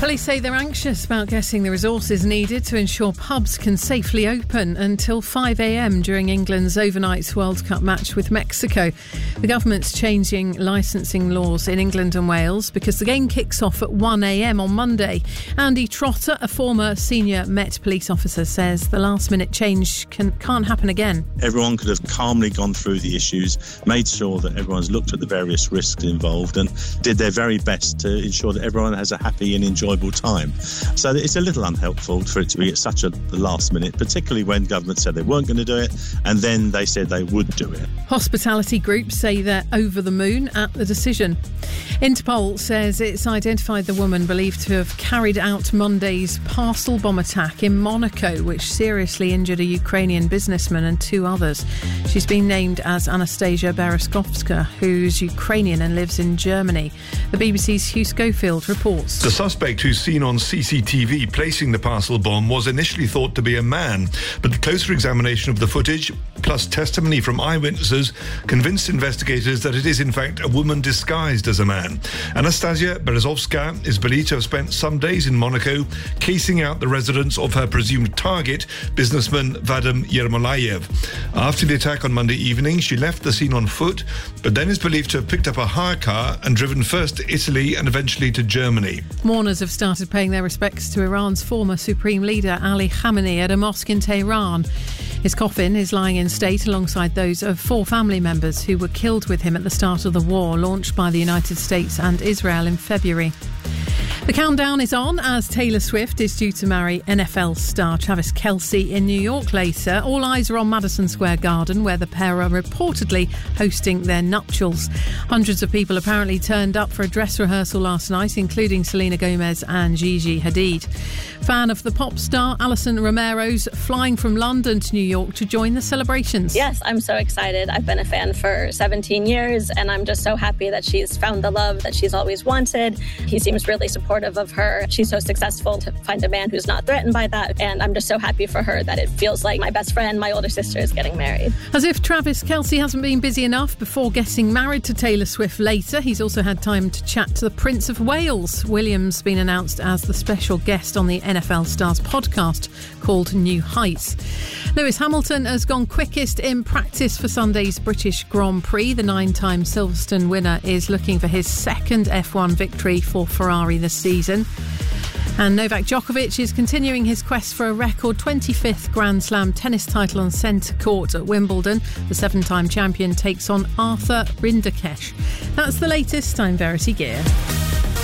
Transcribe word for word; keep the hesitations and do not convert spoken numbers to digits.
Police say they're anxious about getting the resources needed to ensure pubs can safely open until five a.m. during England's overnight World Cup match with Mexico. The government's changing licensing laws in England and Wales because the game kicks off at one a.m. on Monday. Andy Trotter, a former senior Met police officer, says the last-minute change can, can't happen again. Everyone could have calmly gone through the issues, made sure that everyone's looked at the various risks involved and did their very best to ensure that everyone has a happy and enjoyable time. So it's a little unhelpful for it to be at such a last minute, particularly when government said they weren't going to do it and then they said they would do it. Hospitality groups say they're over the moon at the decision. Interpol says it's identified the woman believed to have carried out Monday's parcel bomb attack in Monaco, which seriously injured a Ukrainian businessman and two others. She's been named as Anastasia Berezkovska, who's Ukrainian and lives in Germany. The B B C's Hugh Schofield reports. The suspect, who's seen on C C T V placing the parcel bomb, was initially thought to be a man, but closer examination of the footage, plus testimony from eyewitnesses, convinced investigators that it is in fact a woman disguised as a man. Anastasia Berezovska is believed to have spent some days in Monaco casing out the residence of her presumed target, businessman Vadim Yermolayev. After the attack on Monday evening, she left the scene on foot, but then is believed to have picked up a hire car and driven first to Italy and eventually to Germany. Mourners have started paying their respects to Iran's former supreme leader Ali Khamenei at a mosque in Tehran. His coffin is lying in state alongside those of four family members who were killed with him at the start of the war launched by the United States and Israel in February. The countdown is on as Taylor Swift is due to marry N F L star Travis Kelce in New York later. All eyes are on Madison Square Garden, where the pair are reportedly hosting their nuptials. Hundreds of people apparently turned up for a dress rehearsal last night, including Selena Gomez and Gigi Hadid. Fan of the pop star, Alison Romero's flying from London to New York to join the celebrations. Yes, I'm so excited. I've been a fan for seventeen years, and I'm just so happy that she's found the love that she's always wanted. He seems really supportive of her. She's so successful to find a man who's not threatened by that, and I'm just so happy for her that it feels like my best friend, my older sister, is getting married. As if Travis Kelce hasn't been busy enough before getting married to Taylor Swift later, he's also had time to chat to the Prince of Wales. William's been announced as the special guest on the N F L Stars podcast called New Heights. Lewis Hamilton has gone quickest in practice for Sunday's British Grand Prix. The nine-time Silverstone winner is looking for his second F one victory for Ferrari this season. And Novak Djokovic is continuing his quest for a record twenty-fifth Grand Slam tennis title on centre court at Wimbledon. The seven-time champion takes on Arthur Rinderknecht. That's the latest. I'm Verity Gear.